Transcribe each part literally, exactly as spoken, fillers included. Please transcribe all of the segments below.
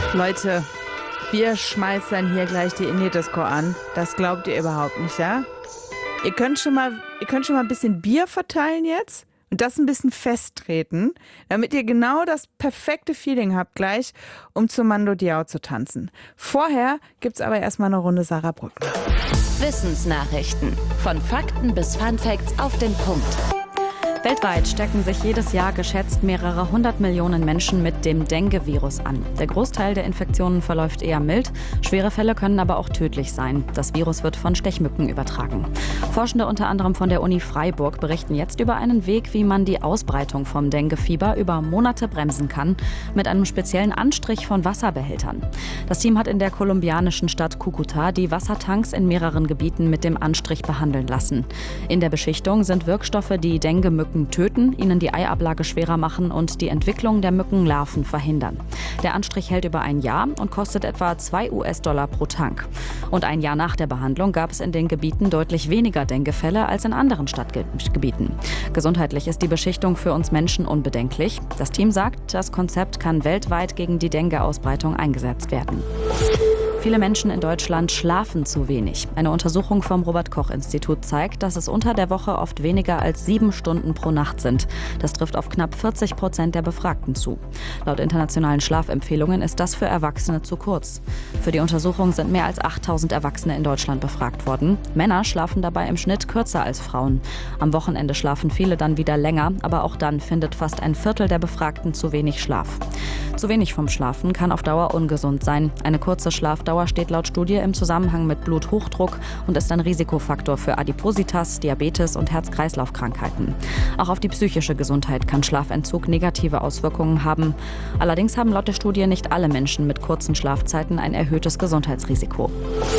Leute, wir schmeißen hier gleich die Indie-Disco an. Das glaubt ihr überhaupt nicht, ja? Ihr könnt schon mal, ihr könnt schon mal ein bisschen Bier verteilen jetzt und das ein bisschen festtreten, damit ihr genau das perfekte Feeling habt gleich, um zu Mando Diao zu tanzen. Vorher gibt's aber erstmal eine Runde Sarah Brückner. Wissensnachrichten. Von Fakten bis Funfacts auf den Punkt. Weltweit stecken sich jedes Jahr geschätzt mehrere hundert Millionen Menschen mit dem Dengue-Virus an. Der Großteil der Infektionen verläuft eher mild, schwere Fälle können aber auch tödlich sein. Das Virus wird von Stechmücken übertragen. Forschende unter anderem von der Uni Freiburg berichten jetzt über einen Weg, wie man die Ausbreitung vom Dengue-Fieber über Monate bremsen kann, mit einem speziellen Anstrich von Wasserbehältern. Das Team hat in der kolumbianischen Stadt Cúcuta die Wassertanks in mehreren Gebieten mit dem Anstrich behandeln lassen. In der Beschichtung sind Wirkstoffe, die Dengue-Mücken töten, ihnen die Eiablage schwerer machen und die Entwicklung der Mückenlarven verhindern. Der Anstrich hält über ein Jahr und kostet etwa zwei US-Dollar pro Tank. Und ein Jahr nach der Behandlung gab es in den Gebieten deutlich weniger Dengue-Fälle als in anderen Stadtgebieten. Gesundheitlich ist die Beschichtung für uns Menschen unbedenklich. Das Team sagt, das Konzept kann weltweit gegen die Dengue-Ausbreitung eingesetzt werden. Viele Menschen in Deutschland schlafen zu wenig. Eine Untersuchung vom Robert-Koch-Institut zeigt, dass es unter der Woche oft weniger als sieben Stunden pro Nacht sind. Das trifft auf knapp vierzig Prozent der Befragten zu. Laut internationalen Schlafempfehlungen ist das für Erwachsene zu kurz. Für die Untersuchung sind mehr als achttausend Erwachsene in Deutschland befragt worden. Männer schlafen dabei im Schnitt kürzer als Frauen. Am Wochenende schlafen viele dann wieder länger, aber auch dann findet fast ein Viertel der Befragten zu wenig Schlaf. Zu wenig vom Schlafen kann auf Dauer ungesund sein. Eine kurze Schlafdauer steht laut Studie im Zusammenhang mit Bluthochdruck und ist ein Risikofaktor für Adipositas, Diabetes und Herz-Kreislauf-Krankheiten. Auch auf die psychische Gesundheit kann Schlafentzug negative Auswirkungen haben. Allerdings haben laut der Studie nicht alle Menschen mit kurzen Schlafzeiten ein erhöhtes Gesundheitsrisiko.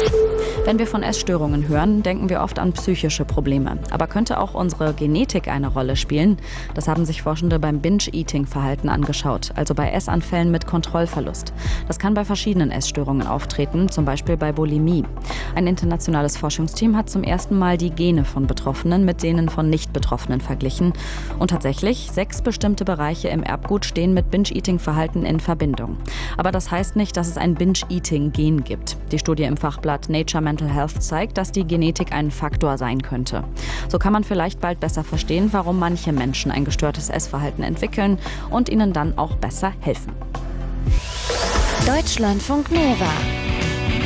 Wenn wir von Essstörungen hören, denken wir oft an psychische Probleme. Aber könnte auch unsere Genetik eine Rolle spielen? Das haben sich Forschende beim Binge-Eating-Verhalten angeschaut, also bei Essanfällen mit Kontrollverlust. Das kann bei verschiedenen Essstörungen auftreten, zum Beispiel bei Bulimie. Ein internationales Forschungsteam hat zum ersten Mal die Gene von Betroffenen mit denen von Nicht-Betroffenen verglichen. Und tatsächlich, sechs bestimmte Bereiche im Erbgut stehen mit Binge-Eating-Verhalten in Verbindung. Aber das heißt nicht, dass es ein Binge-Eating-Gen gibt. Die Studie im Fachblatt Nature Mental Health zeigt, dass die Genetik ein Faktor sein könnte. So kann man vielleicht bald besser verstehen, warum manche Menschen ein gestörtes Essverhalten entwickeln und ihnen dann auch besser helfen. Deutschlandfunk Nova.